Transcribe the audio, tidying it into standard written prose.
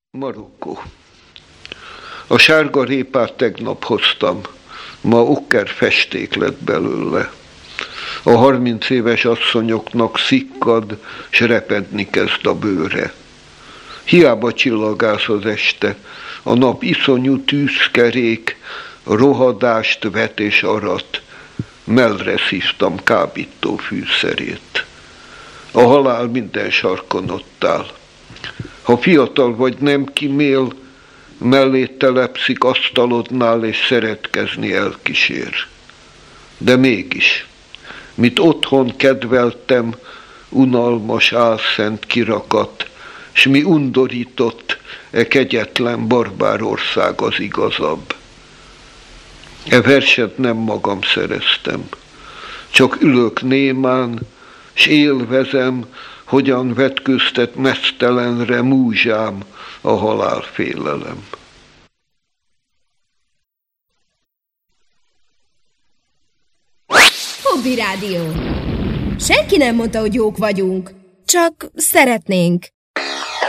Marokkó. A sárga répát tegnap hoztam, ma okker festék lett belőle. A 30 éves asszonyoknak szikkad, s repedni kezd a bőre. Hiába csillagász az este, a nap iszonyú tűzkerék, rohadást vet és arat, mellre szívtam kábító fűszerét. A halál minden sarkon ott áll. Ha fiatal vagy nem kimél, mellé telepszik asztalodnál, és szeretkezni elkísér. De mégis, mit otthon kedveltem, unalmas álszent kirakat, s mi undorított, kegyetlen barbár ország az igazabb. E verset nem magam szereztem, csak ülök némán, s élvezem, hogyan vetköztet meztelenre múzsám a halálfélelem. Hobby Rádió. Senki nem mondta, hogy jók vagyunk, csak szeretnénk.